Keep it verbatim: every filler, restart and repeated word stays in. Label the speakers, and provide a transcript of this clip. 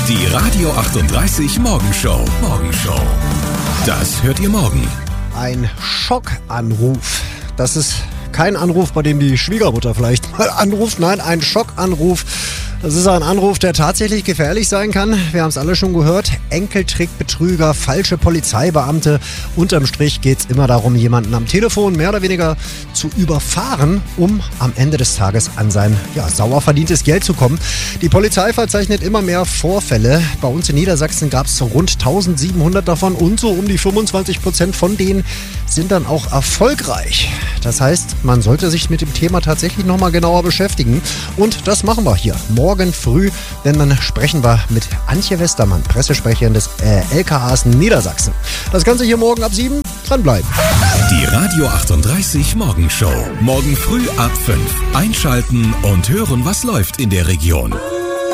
Speaker 1: Die Radio achtunddreißig Morgenshow. Morgenshow. Das hört ihr morgen.
Speaker 2: Ein Schockanruf. Das ist kein Anruf, bei dem die Schwiegermutter vielleicht mal anruft. Nein, ein Schockanruf. Das ist ein Anruf, der tatsächlich gefährlich sein kann. Wir haben es alle schon gehört. Enkeltrick, Betrüger, falsche Polizeibeamte. Unterm Strich geht es immer darum, jemanden am Telefon mehr oder weniger zu überfahren, um am Ende des Tages an sein ja, sauer verdientes Geld zu kommen. Die Polizei verzeichnet immer mehr Vorfälle. Bei uns in Niedersachsen gab es rund eintausendsiebenhundert davon und so um die fünfundzwanzig Prozent von denen sind dann auch erfolgreich. Das heißt, man sollte sich mit dem Thema tatsächlich nochmal genauer beschäftigen. Und das machen wir hier morgen früh, denn dann sprechen wir mit Antje Westermann, Pressesprecherin des äh, L K As Niedersachsen. Das Ganze hier morgen ab sieben. Dranbleiben.
Speaker 1: Die Radio achtunddreißig Morgenshow. Morgen früh ab fünf. Einschalten und hören, was läuft in der Region.